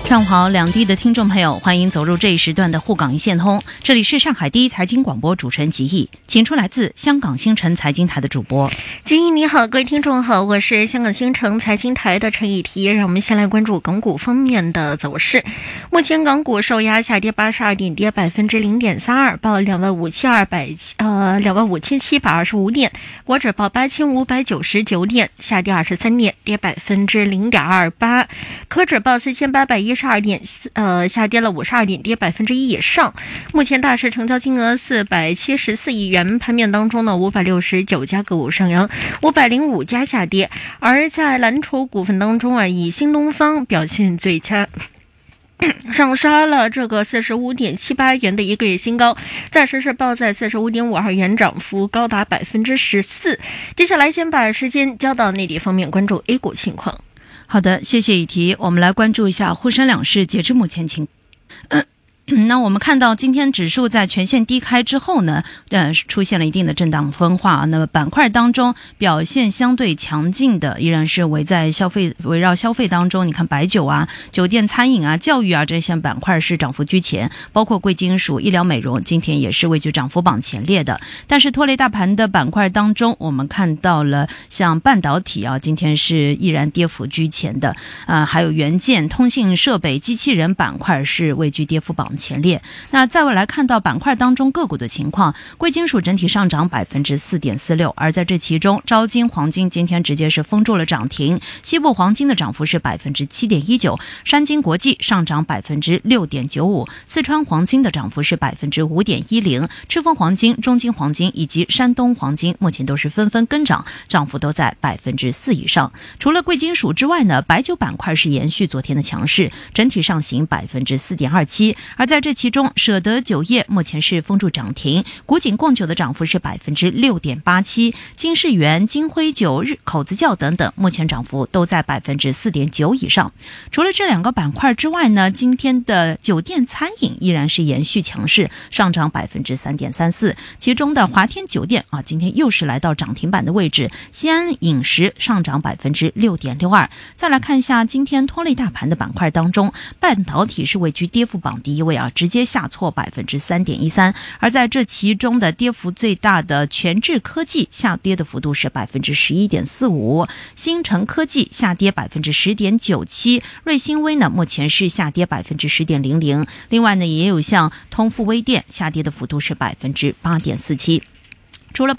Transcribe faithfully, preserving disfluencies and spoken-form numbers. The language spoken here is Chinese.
上午好，两地的听众朋友，欢迎走入这一时段的沪港一线通。这里是上海第一财经广播主持人吉毅，请出来自香港星辰财经台的主播。 吉毅你好，各位听众好，我是香港星辰财经台的陈以提。让我们先来关注港股方面的走势。目前港股受压下跌八十二点，跌百分之零点三二，报两万五千二百呃两万五千七百二十五点。国指报八千五百九十九点，下跌二十三点，跌百分之零点二八。科指报四千八百一十二点，呃，下跌了五十二点，跌百分之一以上。目前大市成交金额四百七十四亿元，盘面当中呢，五百六十九家个股上扬，五百零五家下跌。而在蓝筹股份当中啊，以新东方表现最佳。上杀了这个四十五点七八元的一个月新高，暂时是报在四十五点五二元，涨幅高达百分之十四。接下来先把时间交到内地方面，关注 A 股情况。 好的，谢谢以提。我们来关注一下沪深两市截至目前情况。那我们看到今天指数在全线低开之后呢，呃，出现了一定的震荡分化。那么板块当中表现相对强劲的，依然是围在消费围绕消费当中。你看白酒啊、酒店、餐饮啊、教育啊这些板块是涨幅居前，包括贵金属、医疗美容，今天也是位居涨幅榜前列的。但是拖累大盘的板块当中，我们看到了像半导体啊，今天是依然跌幅居前的，啊、呃，还有元件、通信设备、机器人板块是位居跌幅榜前列。那再来看到板块当中个股的情况，贵金属整体上涨百分之四点四六，而在这其中，招金黄金今天直接是封住了涨停，西部黄金的涨幅是百分之七点一九，山金国际上涨百分之六点九五，四川黄金的涨幅是百分之五点一零，赤峰黄金、中金黄金以及山东黄金目前都是纷纷跟涨，涨幅都在百分之四以上。除了贵金属之外呢，白酒板块是延续昨天的强势，整体上行百分之四点二七，而在这其中舍得酒业目前是封住涨停，古井贡酒的涨幅是百分之六点八七，金世元、金辉酒、日口子窖等等，目前涨幅都在百分之四点九以上。除了这两个板块之外呢，今天的酒店餐饮依然是延续强势，上涨百分之三点三四，其中的华天酒店啊，今天又是来到涨停板的位置，西安饮食上涨百分之六点六二。再来看一下今天拖累大盘的板块当中，半导体是位居跌幅榜第一位啊，直接下挫百分之三点一三，而在这其中的跌幅最大的全智科技下跌的幅度是百分之十一点四五，新城科技下跌百分之十点九七，瑞星微呢目前是下跌百分之十点零零，另外呢也有像通富微电下跌的幅度是百分之八点四七。除了